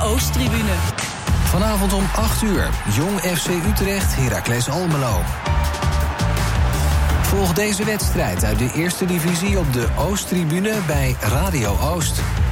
Oosttribune. Vanavond om 8 uur. Jong FC Utrecht, Heracles Almelo. Volg deze wedstrijd uit de eerste divisie op de Oosttribune bij Radio Oost.